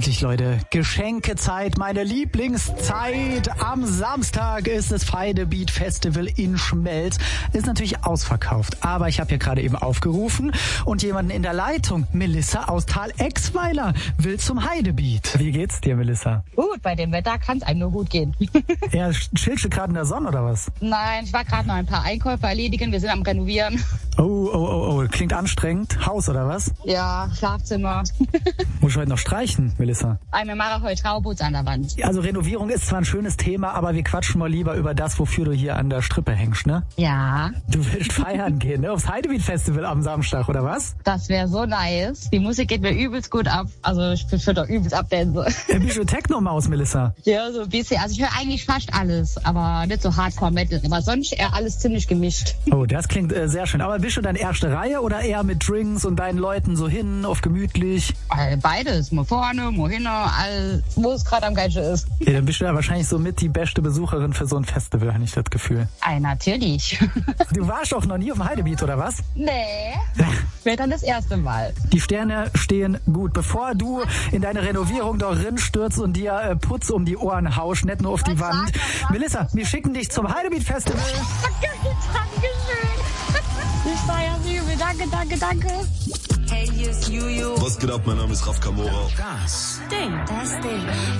Endlich, Leute, Geschenkezeit, meine Lieblingszeit. Am Samstag ist das Feidebeat Festival in Schmelz. Ist natürlich ausverkauft, aber ich habe hier gerade eben aufgerufen und jemanden in der Leitung, Melissa aus Thalexweiler, will zum Heidebeat. Wie geht's dir, Melissa? Gut, bei dem Wetter kann es einem nur gut gehen. Ja, chillst du gerade in der Sonne oder was? Nein, ich war gerade noch ein paar Einkäufe erledigen, wir sind am Renovieren. Oh, klingt anstrengend. Haus oder was? Ja, Schlafzimmer. Muss ich heute noch streichen, Melissa? Wir machen heute Trauboots an der Wand. Also Renovierung ist zwar ein schönes Thema, aber wir quatschen mal lieber über das, wofür du hier an der Strippe hängst, ne? Ja. Du willst feiern gehen, ne? Aufs Heidebeat Festival am Samstag, oder was? Das wäre so nice. Die Musik geht mir übelst gut ab. Also ich würde doch übelst abdancen. Bist du Techno-Maus, Melissa? Ja, so ein bisschen. Also ich höre eigentlich fast alles, aber nicht so Hardcore-Metal. Aber sonst eher alles ziemlich gemischt. Oh, das klingt sehr schön. Aber bist du dann erste Reihe oder eher mit Drinks und deinen Leuten so hin, auf gemütlich? Beides. Mal vorne, mal hinten, wo es gerade am geilsten ist. Ja, dann bist du ja wahrscheinlich so mit die beste Besucherin für so ein Festival, habe ich das Gefühl. Natürlich. Du warst doch noch nie auf dem Heidebeat, oder was? Nee. Wäre dann das erste Mal. Die Sterne stehen gut. Bevor du in deine Renovierung doch stürzt und dir Putz um die Ohren haust, nicht nur auf die Wand. Melissa, wir schicken dich zum Heidebeat Festival. Dankeschön. Ich feiere Sie übel. Danke. Hey, hier ist Juju. Was geht ab? Mein Name ist Raf Kamora. Das Ding.